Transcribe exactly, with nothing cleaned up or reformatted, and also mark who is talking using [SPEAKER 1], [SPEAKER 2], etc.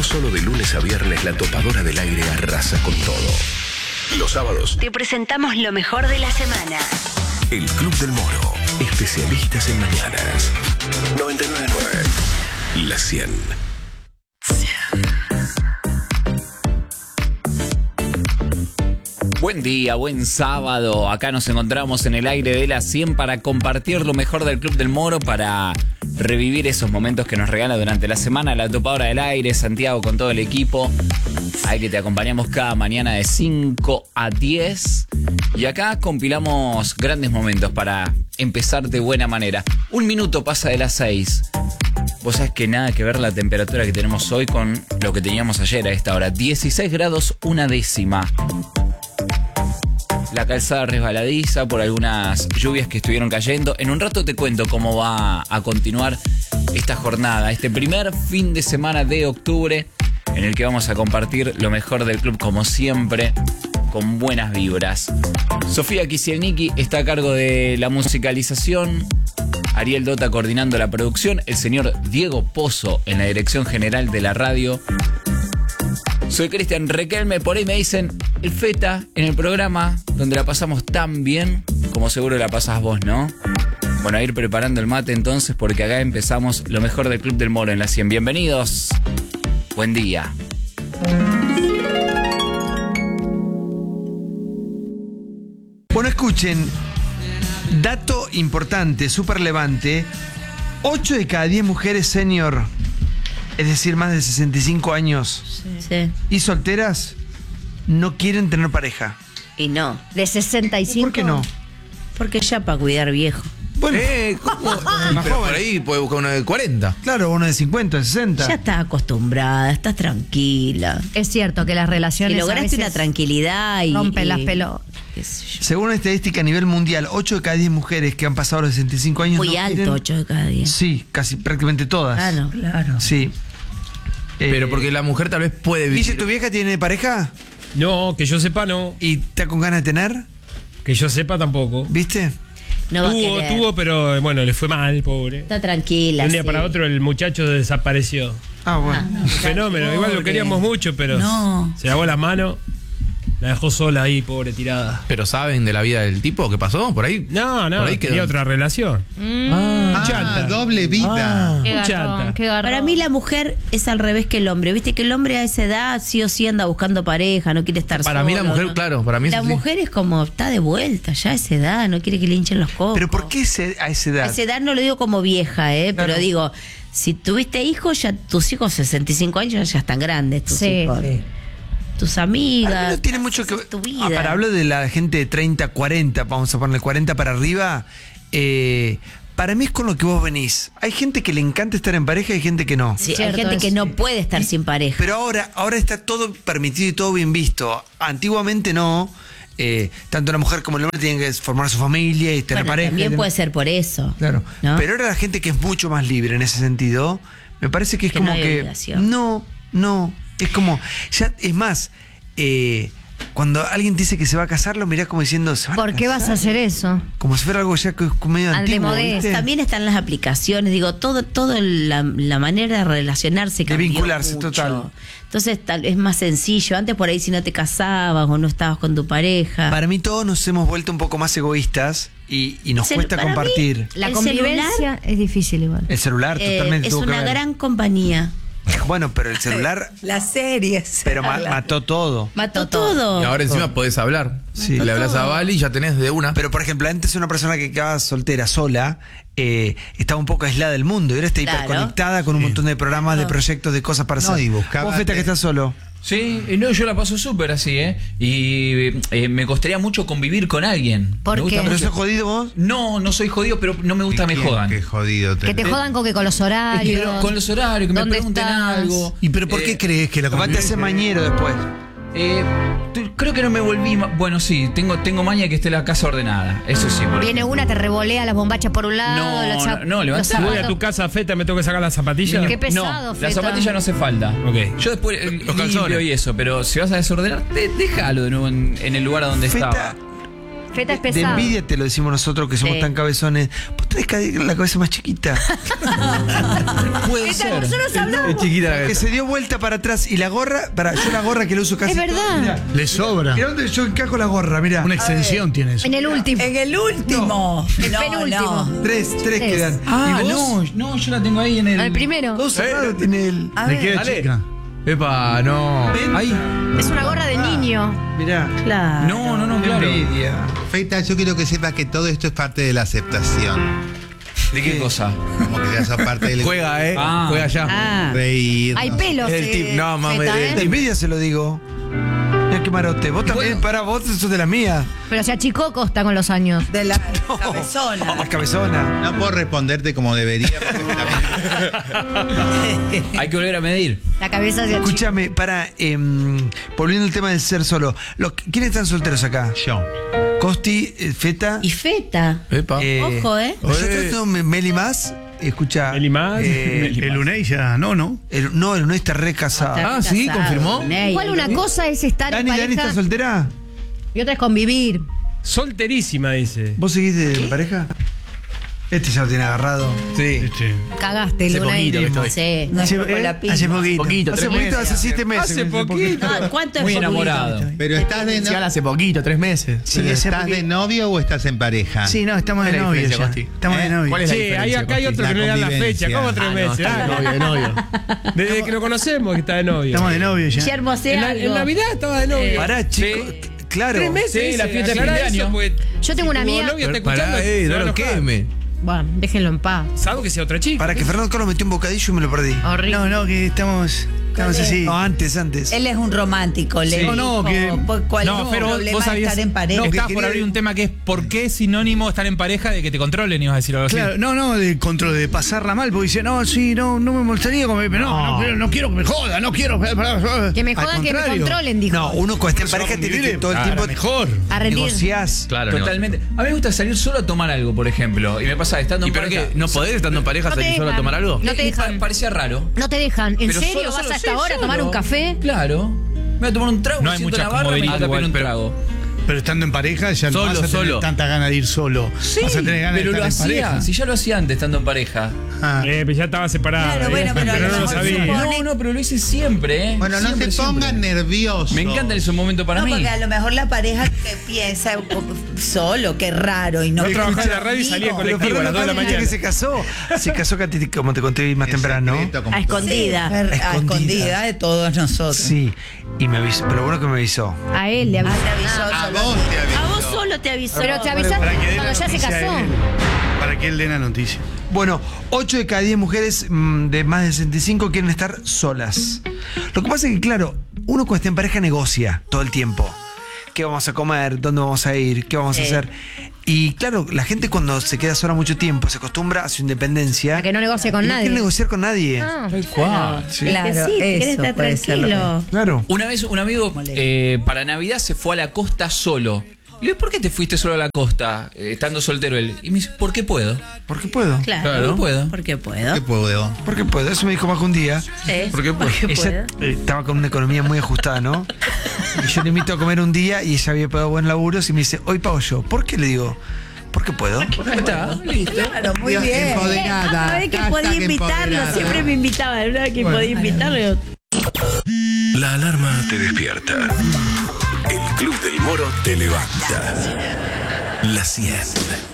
[SPEAKER 1] Solo de lunes a viernes la topadora del aire arrasa con todo. Los sábados
[SPEAKER 2] te presentamos lo mejor de la semana.
[SPEAKER 1] El Club del Moro. Especialistas en mañanas. noventa y nueve punto nueve. La cien.
[SPEAKER 3] Buen día, buen sábado. Acá nos encontramos en el aire de la cien para compartir lo mejor del Club del Moro, para revivir esos momentos que nos regala durante la semana la topadora del aire, Santiago con todo el equipo. Ahí que te acompañamos cada mañana de cinco a diez. Y acá compilamos grandes momentos para empezar de buena manera. Un minuto pasa de las seis. Vos sabés que nada que ver la temperatura que tenemos hoy con lo que teníamos ayer a esta hora. dieciséis grados, una décima. La calzada resbaladiza por algunas lluvias que estuvieron cayendo. En un rato te cuento cómo va a continuar esta jornada, este primer fin de semana de octubre, en el que vamos a compartir lo mejor del club, como siempre, con buenas vibras. Sofía Kisielniki está a cargo de la musicalización, Ariel Dota coordinando la producción, el señor Diego Pozo en la dirección general de la radio. Soy Cristian Requelme, por ahí me dicen el Feta en el programa, donde la pasamos tan bien como seguro la pasás vos, ¿no? Bueno, a ir preparando el mate entonces, porque acá empezamos lo mejor del Club del Moro en la cien. Bienvenidos, buen día.
[SPEAKER 4] Bueno, escuchen, dato importante, súper relevante, ocho de cada diez mujeres senior, es decir, más de sesenta y cinco años
[SPEAKER 5] Sí.
[SPEAKER 4] y solteras, no quieren tener pareja.
[SPEAKER 5] Y no. ¿De sesenta y cinco?
[SPEAKER 4] ¿Por qué no?
[SPEAKER 5] Porque ya para cuidar viejo.
[SPEAKER 4] Bueno,
[SPEAKER 6] Eh, ¿cómo?
[SPEAKER 4] más
[SPEAKER 6] Pero
[SPEAKER 4] joven.
[SPEAKER 6] por ahí puede buscar uno de cuarenta.
[SPEAKER 4] Claro, uno de cincuenta, de sesenta.
[SPEAKER 5] Ya estás acostumbrada, estás tranquila.
[SPEAKER 7] Es cierto que las
[SPEAKER 5] Si
[SPEAKER 7] relaciones a
[SPEAKER 5] lograste
[SPEAKER 7] veces
[SPEAKER 5] una tranquilidad y...
[SPEAKER 7] rompen
[SPEAKER 5] y-
[SPEAKER 7] las pelotas.
[SPEAKER 5] qué sé yo.
[SPEAKER 4] Según una estadística a nivel mundial, ocho de cada diez mujeres que han pasado los sesenta y cinco años
[SPEAKER 5] Muy
[SPEAKER 4] no
[SPEAKER 5] alto,
[SPEAKER 4] quieren-
[SPEAKER 5] ocho de cada diez.
[SPEAKER 4] Sí, casi prácticamente todas.
[SPEAKER 5] Ah, no, claro.
[SPEAKER 4] Sí. Eh,
[SPEAKER 6] Pero porque la mujer tal vez puede vivir.
[SPEAKER 4] Guille, ¿tu vieja tiene pareja?
[SPEAKER 8] No, que yo sepa no.
[SPEAKER 4] ¿Y está con ganas de tener?
[SPEAKER 8] Que yo sepa tampoco.
[SPEAKER 4] ¿Viste?
[SPEAKER 5] No va a
[SPEAKER 8] Tuvo,
[SPEAKER 5] querer.
[SPEAKER 8] tuvo, pero eh, bueno, le fue mal, pobre.
[SPEAKER 5] Está tranquila.
[SPEAKER 8] De un día
[SPEAKER 5] sí.
[SPEAKER 8] para otro el muchacho desapareció.
[SPEAKER 4] Ah, bueno.
[SPEAKER 5] Ah, no.
[SPEAKER 8] Un fenómeno. Igual lo
[SPEAKER 5] Pobre.
[SPEAKER 8] queríamos mucho, pero
[SPEAKER 5] No.
[SPEAKER 8] se lavó las manos. La dejó sola ahí, pobre, tirada.
[SPEAKER 6] Pero ¿saben de la vida del tipo? ¿Qué pasó? Por ahí.
[SPEAKER 8] No, no,
[SPEAKER 6] Por ahí
[SPEAKER 8] tenía
[SPEAKER 6] quedó.
[SPEAKER 8] otra relación.
[SPEAKER 6] Ah,
[SPEAKER 8] chanta.
[SPEAKER 9] doble vida.
[SPEAKER 8] Un
[SPEAKER 7] Qué garrón,
[SPEAKER 8] chanta.
[SPEAKER 7] qué garrón.
[SPEAKER 5] Para mí la mujer es al revés que el hombre. Viste que el hombre a esa edad sí o sí anda buscando pareja, no quiere estar
[SPEAKER 6] Para
[SPEAKER 5] solo.
[SPEAKER 6] mí la mujer,
[SPEAKER 5] ¿no?
[SPEAKER 6] claro, para mí es
[SPEAKER 5] La
[SPEAKER 6] así.
[SPEAKER 5] mujer es como, está de vuelta ya a esa edad, no quiere que le hinchen los cocos.
[SPEAKER 4] ¿Pero por qué ese- a esa
[SPEAKER 5] A
[SPEAKER 4] edad?
[SPEAKER 5] esa edad no lo digo como vieja, ¿eh?
[SPEAKER 4] Claro.
[SPEAKER 5] Pero digo, si tuviste hijos, ya tus hijos sesenta y cinco años ya están grandes, tus
[SPEAKER 7] Sí,
[SPEAKER 5] hijos.
[SPEAKER 7] sí.
[SPEAKER 5] Tus
[SPEAKER 4] Para mí
[SPEAKER 5] amigas.
[SPEAKER 4] no tiene mucho que
[SPEAKER 5] esa es tu vida.
[SPEAKER 4] Ah, para hablar de la gente de treinta, cuarenta, vamos a ponerle cuarenta para arriba, eh, para mí es con lo que vos venís. Hay gente que le encanta estar en pareja y hay gente que no.
[SPEAKER 5] Sí, hay
[SPEAKER 7] Cierto
[SPEAKER 5] gente
[SPEAKER 7] es.
[SPEAKER 5] que no puede estar sin pareja.
[SPEAKER 4] Pero ahora, ahora está todo permitido y todo bien visto. Antiguamente no. Eh, tanto la mujer como el hombre tienen que formar su familia y tener
[SPEAKER 5] Bueno,
[SPEAKER 4] pareja.
[SPEAKER 5] también
[SPEAKER 4] y tener-
[SPEAKER 5] puede ser por eso.
[SPEAKER 4] Claro.
[SPEAKER 5] ¿no?
[SPEAKER 4] Pero ahora la gente que es mucho más libre en ese sentido, me parece que es
[SPEAKER 5] Que
[SPEAKER 4] como
[SPEAKER 5] no hay
[SPEAKER 4] que.
[SPEAKER 5] obligación.
[SPEAKER 4] No, no. Es como. Ya, es más, eh, cuando alguien te dice que se va a casar, lo mirás como diciendo. ¿Se van
[SPEAKER 7] ¿Por qué vas a
[SPEAKER 4] casar?
[SPEAKER 7] hacer eso?
[SPEAKER 4] Como si fuera algo ya que es medio
[SPEAKER 7] Al
[SPEAKER 4] antiguo.
[SPEAKER 7] demodé.
[SPEAKER 4] ¿viste?
[SPEAKER 5] También están las aplicaciones, digo, todo, todo la, la manera de relacionarse
[SPEAKER 4] De
[SPEAKER 5] cambió
[SPEAKER 4] vincularse,
[SPEAKER 5] mucho.
[SPEAKER 4] total.
[SPEAKER 5] Entonces tal, es más sencillo. Antes por ahí si no te casabas o no estabas con tu pareja.
[SPEAKER 4] Para mí todos nos hemos vuelto un poco más egoístas y, y nos
[SPEAKER 5] Celu-
[SPEAKER 4] cuesta
[SPEAKER 5] para mí,
[SPEAKER 4] compartir.
[SPEAKER 7] La
[SPEAKER 5] El
[SPEAKER 7] convivencia es difícil igual.
[SPEAKER 4] El celular
[SPEAKER 5] eh,
[SPEAKER 4] totalmente
[SPEAKER 5] es
[SPEAKER 4] tuvo que
[SPEAKER 5] una
[SPEAKER 4] ver.
[SPEAKER 5] gran compañía.
[SPEAKER 4] Bueno, pero el celular.
[SPEAKER 10] Las series.
[SPEAKER 4] pero ma- mató todo.
[SPEAKER 5] Mató todo.
[SPEAKER 6] Y ahora encima podés hablar.
[SPEAKER 4] Sí.
[SPEAKER 6] Le hablas a Bali y ya tenés de una.
[SPEAKER 4] Pero, por ejemplo, antes una persona que quedaba soltera, sola, eh, estaba un poco aislada del mundo. Y ahora está
[SPEAKER 5] Claro.
[SPEAKER 4] hiperconectada con un montón de programas, de proyectos, de cosas para
[SPEAKER 9] No,
[SPEAKER 4] hacer.
[SPEAKER 9] y buscaba-
[SPEAKER 4] Vos, Feta, que estás solo.
[SPEAKER 3] Sí, y no, yo la paso súper así, ¿eh? Y eh, me costaría mucho convivir con alguien.
[SPEAKER 7] ¿Por
[SPEAKER 3] Me gusta
[SPEAKER 7] qué?
[SPEAKER 4] ¿Pero
[SPEAKER 3] mucho-
[SPEAKER 4] sos jodido vos?
[SPEAKER 3] No, no soy jodido, pero no me gusta que me jodan.
[SPEAKER 9] Qué jodido.
[SPEAKER 7] Que te jodan con que con los
[SPEAKER 3] Es que
[SPEAKER 7] horarios.
[SPEAKER 3] con los horarios, que me
[SPEAKER 7] ¿Dónde
[SPEAKER 3] pregunten
[SPEAKER 7] estás?
[SPEAKER 3] algo.
[SPEAKER 9] ¿Y pero por
[SPEAKER 3] Eh,
[SPEAKER 9] qué crees que la
[SPEAKER 4] Capaz te hace mañero después.
[SPEAKER 3] Eh, t- creo que no me volví. ma- Bueno, sí, tengo, tengo maña que esté la casa ordenada. Eso sí. por
[SPEAKER 7] Viene
[SPEAKER 3] ejemplo.
[SPEAKER 7] una, te revolea las bombachas por un lado.
[SPEAKER 3] No,
[SPEAKER 7] los zap-
[SPEAKER 3] no, no, levantá.
[SPEAKER 7] los
[SPEAKER 8] Si voy a
[SPEAKER 7] zapatos.
[SPEAKER 8] tu casa, Feta, me tengo que sacar las zapatillas.
[SPEAKER 7] Qué pesado,
[SPEAKER 3] No, la
[SPEAKER 7] Feta.
[SPEAKER 3] zapatilla no hace falta.
[SPEAKER 8] Ok.
[SPEAKER 3] Yo después eh,
[SPEAKER 6] Los
[SPEAKER 3] limpio
[SPEAKER 6] calzones.
[SPEAKER 3] y eso, pero si vas a desordenar, de- déjalo de nuevo en, en el lugar donde
[SPEAKER 4] Feta,
[SPEAKER 3] estaba.
[SPEAKER 7] Feta es
[SPEAKER 4] de
[SPEAKER 7] pesado.
[SPEAKER 4] envidia te lo decimos nosotros que somos
[SPEAKER 5] Sí.
[SPEAKER 4] tan cabezones. Vos tenés ca- la cabeza más chiquita.
[SPEAKER 3] Puede ser.
[SPEAKER 7] Nosotros hablamos.
[SPEAKER 6] Es chiquita la
[SPEAKER 4] Que
[SPEAKER 6] cabeza.
[SPEAKER 4] se dio vuelta para atrás y la gorra, para yo la gorra que la uso casi
[SPEAKER 7] Es verdad.
[SPEAKER 4] todo, mirá.
[SPEAKER 9] Le sobra.
[SPEAKER 4] Mirá dónde yo encajo la gorra, mirá.
[SPEAKER 9] Una extensión tiene eso.
[SPEAKER 7] En el último.
[SPEAKER 10] En el último.
[SPEAKER 7] El penúltimo.
[SPEAKER 10] no.
[SPEAKER 4] Tres, tres
[SPEAKER 7] Tres.
[SPEAKER 4] quedan.
[SPEAKER 3] Ah,
[SPEAKER 4] ¿Y vos?
[SPEAKER 3] no, no, yo la tengo ahí en el.
[SPEAKER 7] El primero.
[SPEAKER 4] Todo cerrado tiene el.
[SPEAKER 10] A
[SPEAKER 9] Me
[SPEAKER 10] ver,
[SPEAKER 9] queda
[SPEAKER 6] dale.
[SPEAKER 9] chica.
[SPEAKER 6] Epa, no.
[SPEAKER 4] ¿Ven?
[SPEAKER 6] Ahí.
[SPEAKER 7] Es una gorra de niño.
[SPEAKER 4] Mirá.
[SPEAKER 5] Claro.
[SPEAKER 3] No, no, no, claro.
[SPEAKER 4] Envidia.
[SPEAKER 11] Feita, yo quiero que sepas que todo esto es parte de la aceptación.
[SPEAKER 3] ¿De qué cosa?
[SPEAKER 11] Como que ya sos parte del
[SPEAKER 6] Juega, eh.
[SPEAKER 3] Ah.
[SPEAKER 6] Juega ya.
[SPEAKER 5] Ah.
[SPEAKER 11] reír.
[SPEAKER 7] Hay
[SPEAKER 11] no.
[SPEAKER 7] pelos.
[SPEAKER 6] El
[SPEAKER 7] eh,
[SPEAKER 6] tip, no, mami,
[SPEAKER 7] Feta,
[SPEAKER 6] el
[SPEAKER 7] ¿eh?
[SPEAKER 4] De envidia se lo digo. Mirá qué marote. Vos también,
[SPEAKER 3] Bueno.
[SPEAKER 4] para vos sos de la mía.
[SPEAKER 7] Pero se achicó Costa con los años.
[SPEAKER 10] de la
[SPEAKER 4] La
[SPEAKER 10] cabezona.
[SPEAKER 4] cabezona.
[SPEAKER 11] No puedo responderte como debería. Porque también-
[SPEAKER 3] Hay que volver a medir.
[SPEAKER 7] La cabeza se achicó.
[SPEAKER 4] Escúchame, para, em, volviendo al tema del ser solo. Los, ¿Quiénes están solteros acá?
[SPEAKER 11] Yo.
[SPEAKER 4] Costi, eh, Feta.
[SPEAKER 5] Y Feta.
[SPEAKER 6] Epa.
[SPEAKER 4] eh,
[SPEAKER 5] Ojo, ¿eh?
[SPEAKER 4] Yo trato de Meli más. Escucha.
[SPEAKER 8] Meli más,
[SPEAKER 4] eh,
[SPEAKER 8] Meli
[SPEAKER 9] El Unei ya, no, no.
[SPEAKER 4] el- no, el no está re casado.
[SPEAKER 6] Ah, sí,
[SPEAKER 5] Casado,
[SPEAKER 6] confirmó.
[SPEAKER 5] Ney.
[SPEAKER 7] Igual una cosa es estar en
[SPEAKER 4] Dani, Dani,
[SPEAKER 7] pareja
[SPEAKER 4] ¿estás soltera?
[SPEAKER 7] y otra es convivir.
[SPEAKER 8] Solterísima, dice.
[SPEAKER 4] ¿Vos seguís de pareja? Este ya lo tiene agarrado.
[SPEAKER 6] Sí.
[SPEAKER 9] Este.
[SPEAKER 7] Cagaste,
[SPEAKER 6] Hace
[SPEAKER 7] Luna.
[SPEAKER 6] poquito que estoy.
[SPEAKER 7] Sí.
[SPEAKER 10] No es
[SPEAKER 4] Hace,
[SPEAKER 10] por
[SPEAKER 4] eh,
[SPEAKER 10] la pizza.
[SPEAKER 4] hace poquito.
[SPEAKER 6] Poquito,
[SPEAKER 4] hace
[SPEAKER 6] tres
[SPEAKER 4] poquito,
[SPEAKER 6] meses.
[SPEAKER 4] hace siete meses.
[SPEAKER 8] Hace poquito.
[SPEAKER 5] Ah, ¿cuánto es
[SPEAKER 3] Muy
[SPEAKER 5] poquito?
[SPEAKER 3] enamorado.
[SPEAKER 11] Pero estás de, no-
[SPEAKER 6] Sí, hace poquito, tres meses.
[SPEAKER 9] Sí,
[SPEAKER 11] pero
[SPEAKER 9] ese
[SPEAKER 11] ¿estás
[SPEAKER 9] porque-
[SPEAKER 11] de novio o estás en pareja?
[SPEAKER 9] Sí, no, estamos de
[SPEAKER 6] ¿Cuál es la
[SPEAKER 9] novio
[SPEAKER 6] diferencia,
[SPEAKER 9] ya.
[SPEAKER 6] Costi?
[SPEAKER 9] Estamos
[SPEAKER 11] ¿Eh?
[SPEAKER 9] de novio.
[SPEAKER 6] ¿Cuál es la
[SPEAKER 8] Sí,
[SPEAKER 6] diferencia,
[SPEAKER 8] ahí acá hay
[SPEAKER 6] Costi?
[SPEAKER 8] otro
[SPEAKER 11] La
[SPEAKER 8] que no le dan la
[SPEAKER 11] convivencia.
[SPEAKER 8] fecha. ¿Cómo tres
[SPEAKER 6] Ah, no,
[SPEAKER 8] meses?
[SPEAKER 6] está de
[SPEAKER 8] Ah,
[SPEAKER 6] novio, de novio.
[SPEAKER 8] Desde que lo conocemos que está de novio.
[SPEAKER 9] Estamos de novio ya.
[SPEAKER 5] Guillermo, sé
[SPEAKER 8] En, la-
[SPEAKER 5] algo.
[SPEAKER 8] en Navidad estaba de novio.
[SPEAKER 4] Pará, chico.
[SPEAKER 3] Sí.
[SPEAKER 4] Claro.
[SPEAKER 8] Tres meses.
[SPEAKER 3] Sí, la
[SPEAKER 8] dice,
[SPEAKER 3] fiesta de
[SPEAKER 8] aclará
[SPEAKER 3] fin de
[SPEAKER 8] eso,
[SPEAKER 3] año.
[SPEAKER 8] porque
[SPEAKER 7] Yo tengo una
[SPEAKER 8] si tu
[SPEAKER 7] amiga-
[SPEAKER 8] novio está
[SPEAKER 6] Pará,
[SPEAKER 8] escuchando,
[SPEAKER 6] eh,
[SPEAKER 8] se va a
[SPEAKER 6] no lo
[SPEAKER 8] enojar.
[SPEAKER 6] queme.
[SPEAKER 7] Bueno, déjenlo en paz.
[SPEAKER 8] Salvo que sea otra chica.
[SPEAKER 4] Para que Fernando Carlos metió un bocadillo y me lo perdí.
[SPEAKER 7] Horrible.
[SPEAKER 9] No, no, que estamos, estamos así.
[SPEAKER 4] No, antes, antes.
[SPEAKER 10] Él es un romántico, le
[SPEAKER 9] No, no,
[SPEAKER 10] dijo,
[SPEAKER 9] que-
[SPEAKER 10] pues, ¿cuál
[SPEAKER 12] No,
[SPEAKER 10] es el
[SPEAKER 12] pero
[SPEAKER 10] problema
[SPEAKER 12] vos
[SPEAKER 10] de
[SPEAKER 12] sabías.
[SPEAKER 10] estar en pareja?
[SPEAKER 12] No, estabas por
[SPEAKER 4] quería-
[SPEAKER 12] abrir un tema que es ¿por qué es sinónimo estar en pareja de que te controlen? Ibas a decir algo así.
[SPEAKER 9] Claro, no, no, de control, de pasarla mal, porque dice, no, sí, no, no me molestaría comer, pero no, no, quiero- no quiero que me joda, no quiero.
[SPEAKER 7] Que me
[SPEAKER 9] Al
[SPEAKER 7] jodan, que me
[SPEAKER 9] contrario.
[SPEAKER 7] controlen, dijo.
[SPEAKER 4] No, uno cuando está en
[SPEAKER 9] Eso va
[SPEAKER 4] pareja
[SPEAKER 9] con
[SPEAKER 4] tiene que
[SPEAKER 9] vivir,
[SPEAKER 4] todo el
[SPEAKER 9] ah,
[SPEAKER 4] tiempo
[SPEAKER 9] mejor.
[SPEAKER 7] A rendir.
[SPEAKER 4] negociás.
[SPEAKER 6] Claro,
[SPEAKER 3] Totalmente. A mí me gusta salir solo a tomar algo, por ejemplo. Y me pasa estando
[SPEAKER 6] ¿Y
[SPEAKER 3] en
[SPEAKER 6] pero
[SPEAKER 3] pareja.
[SPEAKER 6] qué? ¿No podés estando en pareja
[SPEAKER 7] No te
[SPEAKER 6] salir solo a
[SPEAKER 7] dejan.
[SPEAKER 6] tomar algo?
[SPEAKER 7] No te
[SPEAKER 3] Y pa-
[SPEAKER 7] dejan.
[SPEAKER 3] Parecía raro.
[SPEAKER 7] No te dejan. ¿En
[SPEAKER 3] Pero
[SPEAKER 7] serio
[SPEAKER 3] solo,
[SPEAKER 7] vas
[SPEAKER 3] solo,
[SPEAKER 7] hasta
[SPEAKER 3] sí,
[SPEAKER 7] ahora a tomar
[SPEAKER 3] solo.
[SPEAKER 7] un café?
[SPEAKER 3] Claro. Me voy a tomar un trago,
[SPEAKER 12] No hay
[SPEAKER 3] siento
[SPEAKER 12] mucha
[SPEAKER 3] la barra, me
[SPEAKER 12] comodidad
[SPEAKER 3] voy a pedir un
[SPEAKER 6] igual,
[SPEAKER 3] trago.
[SPEAKER 9] Pero estando en pareja ya
[SPEAKER 6] Solo,
[SPEAKER 9] no vas a tener
[SPEAKER 6] solo.
[SPEAKER 9] tanta ganas de ir solo.
[SPEAKER 3] Sí,
[SPEAKER 9] vas a tener ganas
[SPEAKER 3] pero
[SPEAKER 9] de
[SPEAKER 3] lo
[SPEAKER 9] estar en
[SPEAKER 3] hacía.
[SPEAKER 9] pareja.
[SPEAKER 3] Si ya lo hacía antes estando en pareja.
[SPEAKER 9] Ah.
[SPEAKER 8] Eh, pues ya estaba separada.
[SPEAKER 10] Claro, bueno, pero a lo
[SPEAKER 8] no lo
[SPEAKER 10] mejor
[SPEAKER 8] sabía.
[SPEAKER 10] supone-
[SPEAKER 3] No, no, pero lo hice siempre, ¿eh?
[SPEAKER 11] Bueno, no
[SPEAKER 3] Siempre,
[SPEAKER 11] te
[SPEAKER 3] siempre.
[SPEAKER 11] pongan nervioso.
[SPEAKER 3] Me encanta ese momento para
[SPEAKER 10] no,
[SPEAKER 3] mí.
[SPEAKER 10] porque a lo mejor la pareja que piensa oh, solo, qué raro. Y no
[SPEAKER 8] Yo trabajaba en la radio y salía en
[SPEAKER 10] Conmigo.
[SPEAKER 8] colectivo a las dos de la
[SPEAKER 4] Fernando Carlos,
[SPEAKER 8] mañana.
[SPEAKER 4] ¿viste que se casó? Se casó, Katy, como te conté más
[SPEAKER 11] En
[SPEAKER 4] temprano.
[SPEAKER 11] secreto, como
[SPEAKER 5] A escondida.
[SPEAKER 10] Sí, a, a
[SPEAKER 4] Escondida.
[SPEAKER 10] escondida de todos nosotros.
[SPEAKER 4] Sí, y me avisó, pero bueno que me avisó.
[SPEAKER 7] A él le
[SPEAKER 10] Ah,
[SPEAKER 7] avisó.
[SPEAKER 10] te avisó
[SPEAKER 11] A
[SPEAKER 10] solo.
[SPEAKER 11] vos te aviso.
[SPEAKER 5] A vos solo te avisó.
[SPEAKER 7] Pero te avisaste
[SPEAKER 9] Para que dé la
[SPEAKER 7] cuando ya se
[SPEAKER 9] noticia
[SPEAKER 7] casó.
[SPEAKER 9] él. Para que él dé la noticia.
[SPEAKER 4] Bueno, ocho de cada diez mujeres mm, de más de sesenta y cinco quieren estar solas. Lo que pasa es que, claro, uno cuando está en pareja negocia todo el tiempo. ¿Qué vamos a comer? ¿Dónde vamos a ir? ¿Qué vamos a
[SPEAKER 5] Sí.
[SPEAKER 4] hacer? Y claro, la gente cuando se queda sola mucho tiempo se acostumbra a su independencia.
[SPEAKER 7] A que no negocie con
[SPEAKER 4] y no
[SPEAKER 7] nadie.
[SPEAKER 4] quiere negociar con nadie.
[SPEAKER 7] Ah.
[SPEAKER 3] ¿Cuál?
[SPEAKER 10] Claro,
[SPEAKER 5] sí, querés
[SPEAKER 10] eso
[SPEAKER 5] estar
[SPEAKER 10] puede ser lo que-
[SPEAKER 5] tranquilo.
[SPEAKER 4] Claro.
[SPEAKER 3] Una vez un amigo eh, para Navidad se fue a la costa solo. Y le digo, ¿por qué te fuiste solo a la costa, eh, estando soltero él? Y me dice, ¿por qué puedo?
[SPEAKER 4] ¿Por qué puedo?
[SPEAKER 5] Claro.
[SPEAKER 3] Claro, no puedo.
[SPEAKER 5] Porque puedo.
[SPEAKER 11] ¿Qué puedo?
[SPEAKER 4] ¿Por qué puedo? Eso me dijo más que un día.
[SPEAKER 5] Sí,
[SPEAKER 3] ¿Por qué puedo?
[SPEAKER 5] porque
[SPEAKER 4] Ella
[SPEAKER 5] puedo.
[SPEAKER 4] eh, estaba con una economía muy ajustada, ¿no? Y yo le invito a comer un día y ella había pagado buen laburos y me dice, hoy pago yo. ¿Por qué? Le digo, ¿por qué puedo?
[SPEAKER 3] Ahí está, listo.
[SPEAKER 10] Claro, muy
[SPEAKER 11] Dios,
[SPEAKER 10] bien.
[SPEAKER 11] empoderada.
[SPEAKER 5] Cada vez que
[SPEAKER 11] Hashtag
[SPEAKER 5] podía invitarlo,
[SPEAKER 11] empoderada.
[SPEAKER 5] siempre me invitaba. La verdad que podía invitarlo.
[SPEAKER 1] La alarma te despierta. El Club del Moro te levanta. La cien.